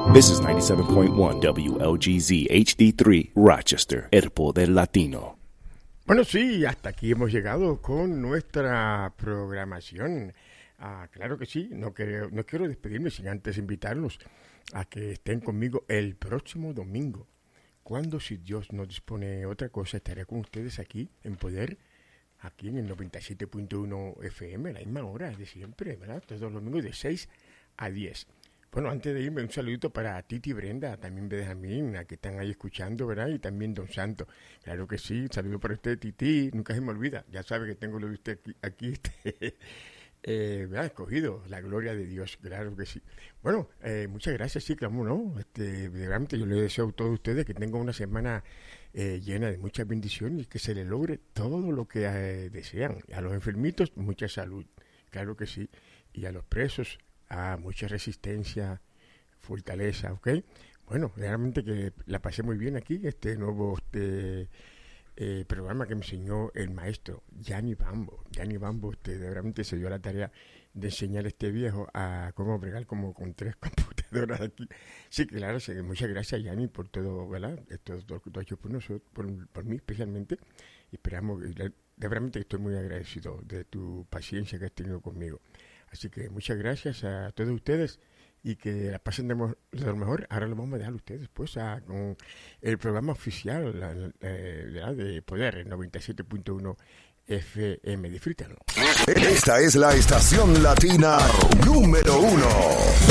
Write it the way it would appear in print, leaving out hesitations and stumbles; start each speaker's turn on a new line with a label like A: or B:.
A: This is 97.1 WLGZ HD3 Rochester, el poder latino.
B: Bueno, sí, hasta aquí hemos llegado con nuestra programación. Claro que sí, no quiero despedirme sin antes invitarlos a que estén conmigo el próximo domingo, cuando, si Dios no dispone otra cosa, estaré con ustedes aquí en Poder, aquí en el 97.1 FM, a la misma hora de siempre, ¿verdad? Todos los domingos de 6 a 10. Bueno, antes de irme, un saludito para Titi y Brenda, también Benjamín, a que están ahí escuchando, ¿verdad? Y también Don Santo. Claro que sí, saludo para usted, Titi, nunca se me olvida. Ya sabe que tengo lo de usted aquí ¿verdad? Escogido, la gloria de Dios, claro que sí. Bueno, muchas gracias, sí, claro, ¿no? Realmente yo les deseo a todos ustedes que tengan una semana llena de muchas bendiciones y que se les logre todo lo que desean. A los enfermitos, mucha salud, claro que sí. Y a los presos, mucha resistencia, fortaleza, ¿ok? Bueno, realmente que la pasé muy bien aquí, este nuevo programa que me enseñó el maestro Gianni Bambo. Gianni Bambo realmente se dio la tarea de enseñar a este viejo a cómo bregar como con 3 computadoras aquí. Sí, claro, sí, muchas gracias, Gianni, por todo, ¿verdad? Todo lo que tú has hecho por nosotros, por mí especialmente. Y esperamos, realmente estoy muy agradecido de tu paciencia que has tenido conmigo. Así que muchas gracias a todos ustedes y que la pasen de lo mejor. Ahora lo vamos a dejar a ustedes pues con el programa oficial de Poder, el 97.1 FM. Disfrútenlo.
C: Esta es la estación latina número 1.